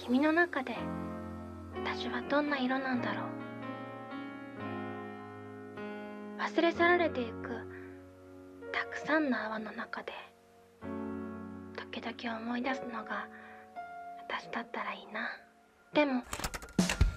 君の中で私はどんな色なんだろう。忘れ去られていくたくさんの泡の中で時々思い出すのが私だったらいいな。でも